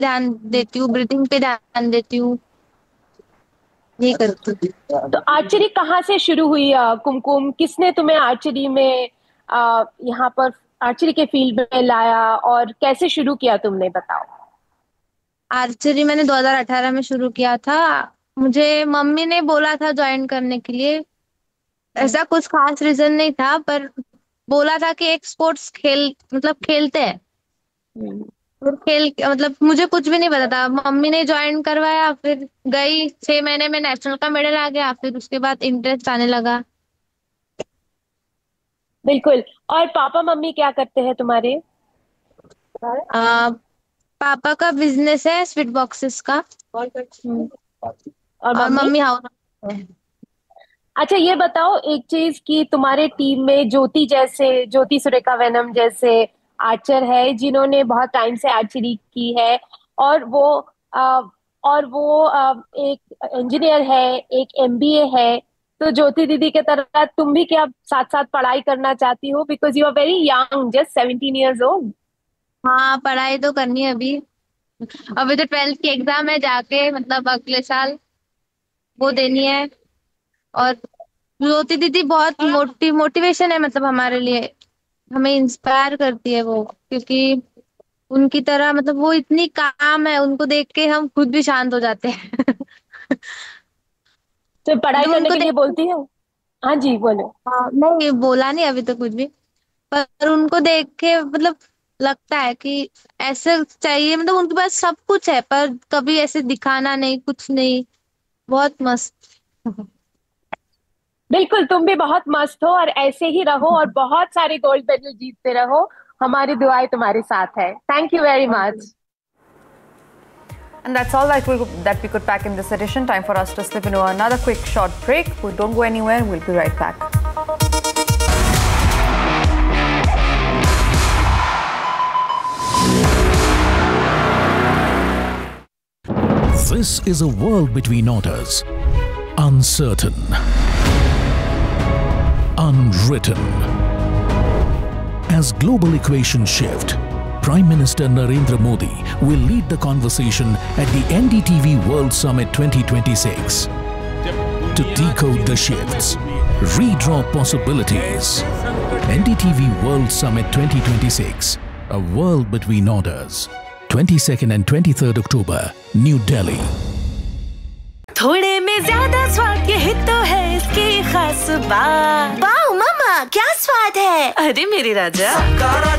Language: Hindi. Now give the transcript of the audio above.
ध्यान देती हूँ, ब्रीथिंग पे ध्यान देती हूँ, ये करती हूँ। तो आर्चरी कहाँ से शुरू हुई? कुमकुम, किसने तुम्हें आर्चरी में यहाँ पर आर्चरी के फील्ड में लाया और कैसे शुरू किया तुमने, बताओ। आर्चरी मैंने 2018 में शुरू किया था। मुझे मम्मी ने बोला था ज्वाइन करने के लिए। ऐसा कुछ खास रीजन नहीं था, पर बोला था कि एक स्पोर्ट्स खेल मतलब खेलते हैं। हम्म। और खेल मतलब मुझे कुछ भी नहीं पता था, मम्मी ने ज्वाइन करवाया, फिर गई 6 महीने में नेशनल का मेडल आ गया, फिर उसके बाद इंटरेस्ट आने लगा। बिल्कुल। और पापा मम्मी क्या करते हैं तुम्हारे? आ, पापा का बिजनेस है स्वीट बॉक्सेस का। हम्म। और और मम्मी? Mummy house. अच्छा, ये बताओ एक चीज कि तुम्हारे टीम में ज्योति सुरेखा वेनम जैसे आर्चर है जिन्होंने बहुत टाइम से आर्चरी की है, और आ, एक इंजीनियर है, एक एमबीए है। तो ज्योति दीदी के तरह तुम भी क्या साथ साथ पढ़ाई करना चाहती हो? Because you are very young, just 17 years old। हाँ, पढ़ाई तो करनी है अभी। अभी तो 12th की एग्जाम है, जाके मतलब अगले साल वो देनी है। और ज्योति दीदी बहुत मोटिवेशन है, मतलब हमारे लिए। हमें इंस्पायर करती है वो, क्योंकि उनकी तरह मतलब वो इतनी काम है, उनको देख के हम खुद भी शांत हो जाते हैं। तो पढ़ाई मतलब करने उनको के लिए देख। बोलती है? हाँ जी, बोलो। हाँ, नहीं बोला नहीं अभी तो कुछ भी। पर उनको देख के मतलब लगता है कि ऐसे चाहिए, मतलब उनके पास सब कुछ है, पर कभी ऐसे दिखाना नहीं, कुछ नहीं। बहुत मस्त। बिल्कुल, तुम भी बहुत मस्त हो और ऐसे ही रहो और बहुत सारे गोल्ड मेडल जीतते रहो। हमारी दुआएं तुम्हारे साथ है। Thank you very much. And that's all that we could pack in this edition. Time for us to slip into another quick short break. We don't go anywhere. We'll be right back. This is a world between orders. Uncertain. Unwritten. As global equations shift, Prime Minister Narendra Modi will lead the conversation at the NDTV World Summit 2026 to decode the shifts, redraw possibilities. NDTV World Summit 2026, a world between orders. 22nd and 23rd October, New Delhi. थोड़े में ज्यादा स्वाद, यही तो है इसकी खास बात। वाओ मम्मा, क्या स्वाद है! अरे मेरे राजा,